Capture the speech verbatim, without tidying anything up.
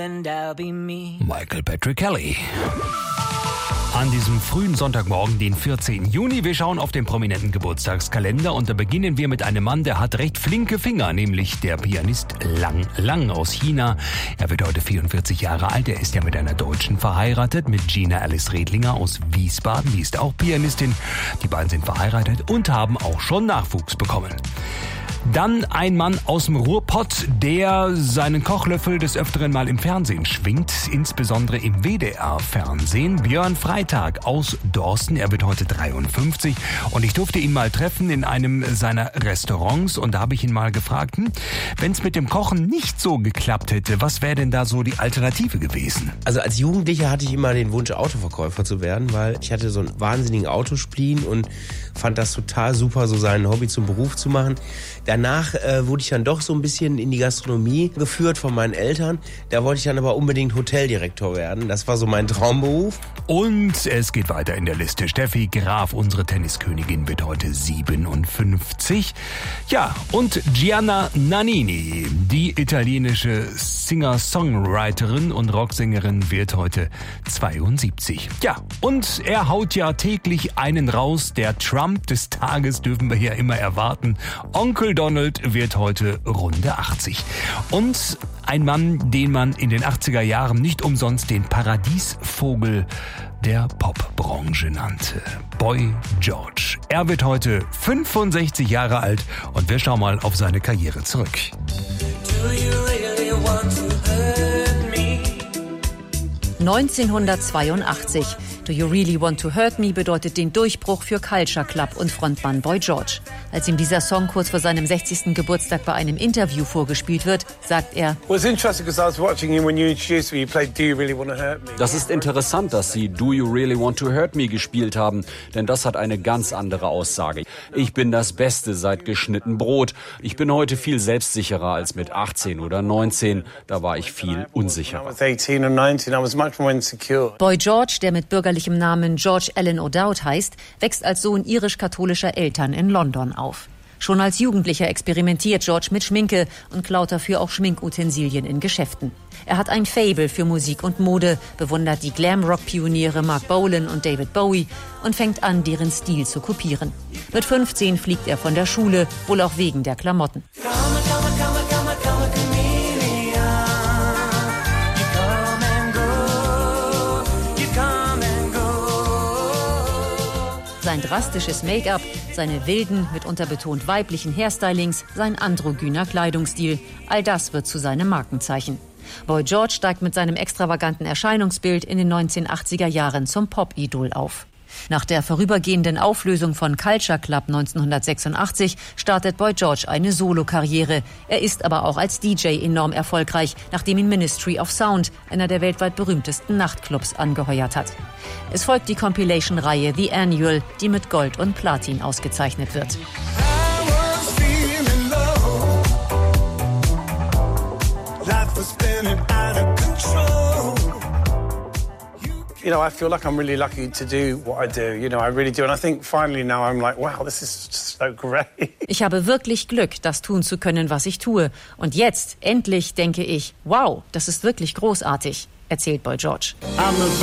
Michael Patrick Kelly. An diesem frühen Sonntagmorgen, den vierzehnten Juni. Wir schauen auf den prominenten Geburtstagskalender und da beginnen wir mit einem Mann, der hat recht flinke Finger, nämlich der Pianist Lang Lang aus China. Er wird heute vierundvierzig Jahre alt. Er ist ja mit einer Deutschen verheiratet, mit Gina Alice Redlinger aus Wiesbaden. Die ist auch Pianistin. Die beiden sind verheiratet und haben auch schon Nachwuchs bekommen. Dann ein Mann aus dem Ruhrpott, der seinen Kochlöffel des Öfteren mal im Fernsehen schwingt, insbesondere im W D R-Fernsehen. Björn Freitag aus Dorsten, er wird heute dreiundfünfzig und ich durfte ihn mal treffen in einem seiner Restaurants und da habe ich ihn mal gefragt, hm, wenn es mit dem Kochen nicht so geklappt hätte, was wäre denn da so die Alternative gewesen? Also als Jugendlicher hatte ich immer den Wunsch, Autoverkäufer zu werden, weil ich hatte so einen wahnsinnigen Autospleen und fand das total super, so sein Hobby zum Beruf zu machen. Danach äh, wurde ich dann doch so ein bisschen in die Gastronomie geführt von meinen Eltern. Da wollte ich dann aber unbedingt Hoteldirektor werden. Das war so mein Traumberuf. Und es geht weiter in der Liste. Steffi Graf, unsere Tenniskönigin, wird heute siebenundfünfzig. Ja, und Gianna Nannini, die italienische Singer-Songwriterin und Rocksängerin, wird heute zweiundsiebzig. Ja, und er haut ja täglich einen raus. Der Trump des Tages dürfen wir hier immer erwarten. Onkel Donald wird heute Runde achtzig. Und ein Mann, den man in den achtziger Jahren nicht umsonst den Paradiesvogel der Popbranche nannte. Boy George. Er wird heute fünfundsechzig Jahre alt und wir schauen mal auf seine Karriere zurück. Do you really want to hurt me? neunzehnhundertzweiundachtzig. Do You Really Want to Hurt Me bedeutet den Durchbruch für Culture Club und Frontmann Boy George. Als ihm dieser Song kurz vor seinem sechzigsten Geburtstag bei einem Interview vorgespielt wird, sagt er: Das ist interessant, dass Sie Do You Really Want to Hurt Me gespielt haben, denn das hat eine ganz andere Aussage. Ich bin das Beste seit geschnitten Brot. Ich bin heute viel selbstsicherer als mit achtzehn oder neunzehn. Da war ich viel unsicherer. Boy George, der mit bürgerlichem Namen George Allen O'Dowd heißt, wächst als Sohn irisch-katholischer Eltern in London auf. Schon als Jugendlicher experimentiert George mit Schminke und klaut dafür auch Schminkutensilien in Geschäften. Er hat ein Faible für Musik und Mode, bewundert die Glam-Rock-Pioniere Mark Bolan und David Bowie und fängt an, deren Stil zu kopieren. Mit fünfzehn fliegt er von der Schule, wohl auch wegen der Klamotten. Sein drastisches Make-up, seine wilden, mitunter betont weiblichen Hairstylings, sein androgyner Kleidungsstil, all das wird zu seinem Markenzeichen. Boy George steigt mit seinem extravaganten Erscheinungsbild in den neunzehnhundertachtziger Jahren zum Pop-Idol auf. Nach der vorübergehenden Auflösung von Culture Club neunzehnhundertsechsundachtzig startet Boy George eine Solokarriere. Er ist aber auch als D J enorm erfolgreich, nachdem ihn Ministry of Sound, einer der weltweit berühmtesten Nachtclubs, angeheuert hat. Es folgt die Compilation-Reihe The Annual, die mit Gold und Platin ausgezeichnet wird. You know, I feel like I'm really lucky to do what I do. You know, I really do. And I think finally now I'm like, wow, this is just so great. Ich habe wirklich Glück, das tun zu können, was ich tue. Und jetzt, endlich, denke ich, wow, das ist wirklich großartig, erzählt Boy George.